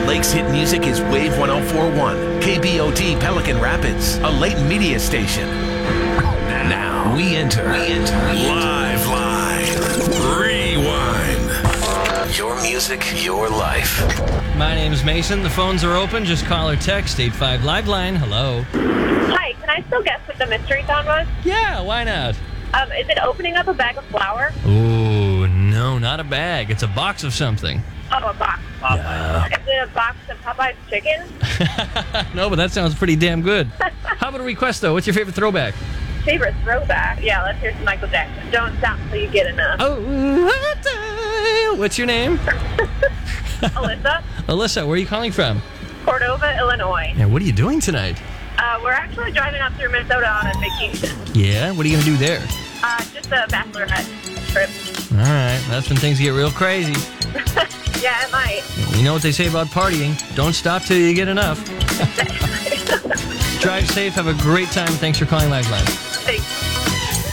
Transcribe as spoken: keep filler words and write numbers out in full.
Lake's hit music is Wave one oh four point one, K B O T Pelican Rapids, a Layton media station. Now we enter, we enter live, live, rewind. Your music, your life. My name's Mason. The phones are open. Just call or text eight five Live Line. Hello. Hi, can I still guess what the mystery sound was? Yeah, why not? Um, is it opening up a bag of flour? Oh, no, not a bag. It's a box of something. Oh, a box. Yeah. Is it a box of Popeye's chicken? No, but that sounds pretty damn good. How about a request, though? What's your favorite throwback? Favorite throwback? Yeah, let's hear some Michael Jackson. Don't stop till you get enough. Oh, what's your name? Alyssa, Alyssa, where are you calling from? Cordova, Illinois. Yeah, what are you doing tonight? Uh, we're actually driving up through Minnesota on a vacation. Yeah, what are you going to do there? Uh, just a bachelorette trip. All right, that's when things get real crazy. Yeah, it might. You know what they say about partying. Don't stop till you get enough. Drive safe. Have a great time. Thanks for calling Lifeline. Thanks.